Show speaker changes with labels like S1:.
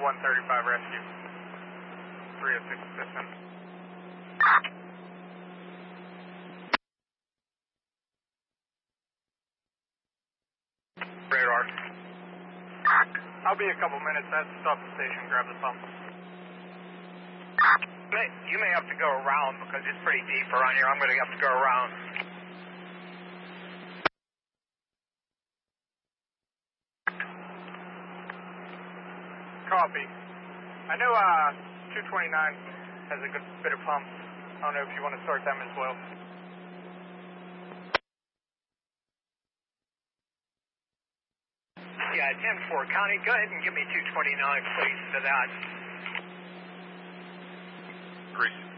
S1: 135 rescue. 306 assistant. Radar. I'll be a couple minutes. I have to stop the station, grab the pump.
S2: You may have to go around because it's pretty deep around here. I'm going to have to go around.
S1: Copy. I know 229 has a good bit of pumps. I don't know if you want to start them as well.
S2: Yeah, 10-4 County, go ahead and give me 229, please, for that.
S1: Great.